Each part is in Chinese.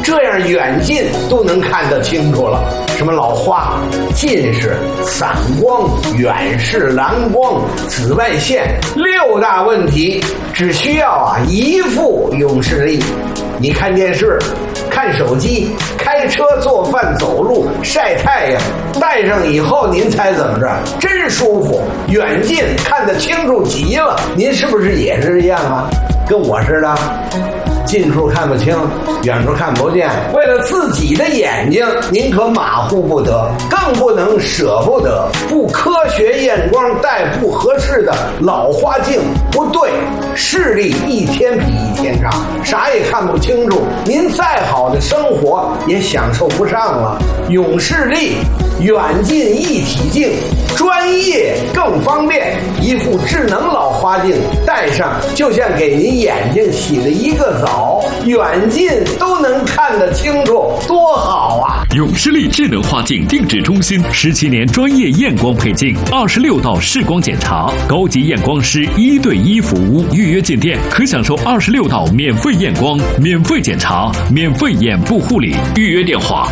这样远近都能看得清楚了。什么老花、近视、散光、远视、蓝光、紫外线6大问题，只需要一副永视力。你看电视、看手机、开车、做饭、走路、晒太阳，戴上以后您猜怎么着？真舒服，远近看得清楚极了。您是不是也是一样啊？跟我似的，近处看不清，远处看不见。为了自己的眼睛，您可马虎不得，更不能舍不得。不科学验光戴不合适的老花镜，不对，视力一天比一天差，啥也看不清楚，您再好的生活也享受不上了。永视力远近一体镜，专业更方便，一副智能老花镜戴上，就像给您眼睛洗了一个澡，远近都能看得清楚，多好啊！ 永视力智能花镜定制中心17年专业验光配镜，26道视光检查，高级验光师1对1服务，预约进店可享受26道免费验光、免费检查、免费眼部护理。预约电话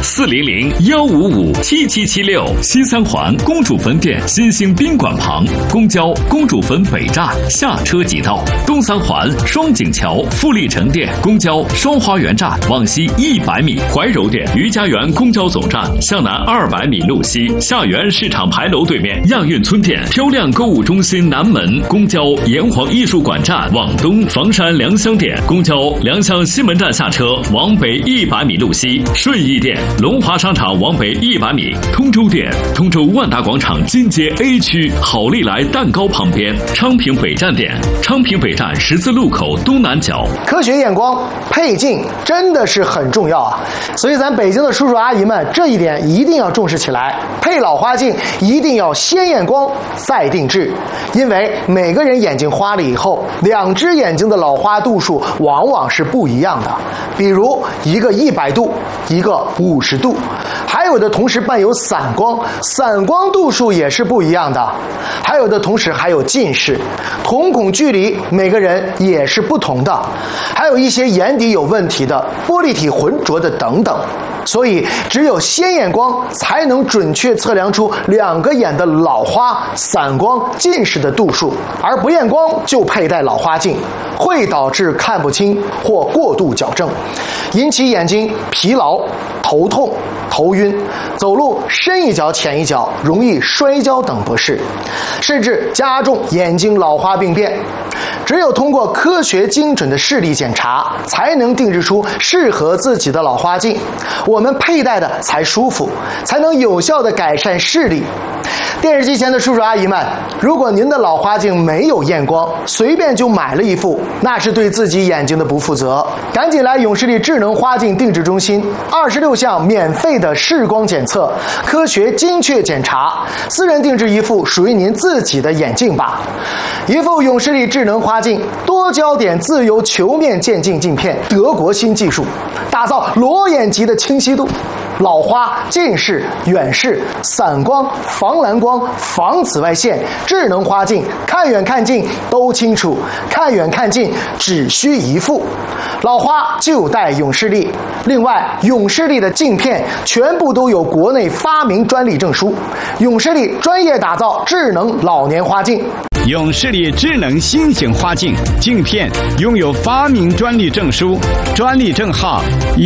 400-155-7776，西三环公主坟店新兴宾馆旁，公交公主坟北站下车即到；东三环双井桥富力城店公交双花园站往西100米，怀柔店余家园公交总站向南200米路西，下园市场牌楼对面亚运村店漂亮购物中心南门，公交炎黄艺术馆站往东，房山良乡店公交良乡西门站下车往北100米路西，顺义店龙华商场往北100米，通州店通州万达广场金街 A 区好利来蛋糕旁边，昌平北站店昌平北站十字路口东南角。 科学验光配镜真的是很重要啊，所以咱北京的叔叔阿姨们这一点一定要重视起来。配老花镜一定要先验光再定制，因为每个人眼睛花了以后，2只眼睛的老花度数往往是不一样的，比如一个100度，一个50度，还有的同时伴有散光，散光度数也是不一样的，还有的同时还有近视，瞳孔距离每个人也是不同的，还有一些眼底有问题的、玻璃体浑浊的等等。所以只有先验光才能准确测量出2个眼的老花、散光、近视的度数，而不验光就佩戴老花镜会导致看不清或过度矫正，引起眼睛疲劳、头痛、头晕，走路深一脚浅一脚，容易摔跤等不适，甚至加重眼睛老花病变。只有通过科学精准的视力检查，才能定制出适合自己的老花镜，我们佩戴的才舒服，才能有效的改善视力。电视机前的叔叔阿姨们，如果您的老花镜没有验光，随便就买了一副，那是对自己眼睛的不负责。赶紧来永视力智能花镜定制中心，26项免费的视光检测，科学精确检查，私人定制一副属于您自己的眼镜吧。一副永视力智能花镜，多焦点自由球面渐进镜片，德国新技术，打造裸眼级的清晰度。老花、近视、远视、散光、防蓝光、防紫外线，智能花镜，看远看近都清楚，看远看近只需一副。老花就戴永视力，另外永视力的镜片全部都有国内发明专利证书，永视力专业打造智能老年花镜。 永视力智能新型花镜镜片拥有发明专利证书，专利证号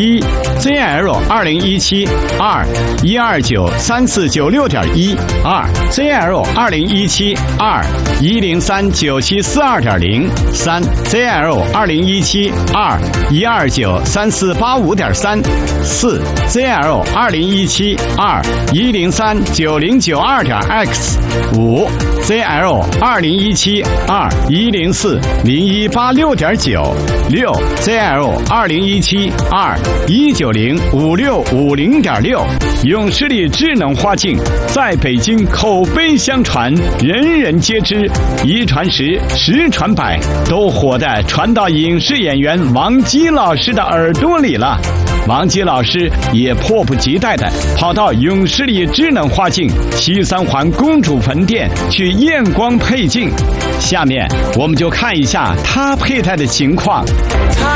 1ZL2017 2-129-3496.1 2ZL2017 2-1039742.0 3ZL2017 2-129-3485.3 4ZL2017 2-1039092.X 5ZL2017 2-1040186.9 6ZL2017 2-1905650.6永视力智能花镜在北京口碑相传，人人皆知，一传十，十传百，都火的传到影视演员王姬老师的耳朵里了。王姬老师也迫不及待地跑到永视力智能花镜西三环公主坟店去验光配镜。下面我们就看一下他佩戴的情况。